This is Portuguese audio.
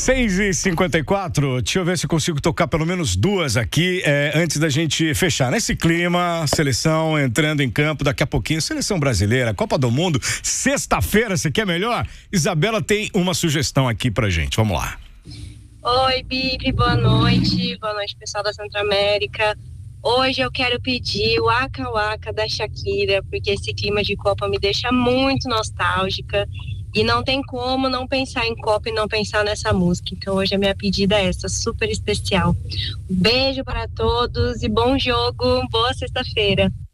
6h54, deixa eu ver se eu consigo tocar pelo menos duas aqui antes da gente fechar. Nesse clima, seleção entrando em campo daqui a pouquinho, seleção brasileira, Copa do Mundo, sexta-feira, você quer melhor? Isabela tem uma sugestão aqui pra gente, vamos lá. Oi, Bibi, boa noite pessoal da Centro-América. Hoje eu quero pedir o Waka Waka da Shakira, porque esse clima de Copa me deixa muito nostálgica. E não tem como não pensar em Copa e não pensar nessa música. Então hoje a minha pedida é essa, super especial. Um beijo para todos e bom jogo, boa sexta-feira.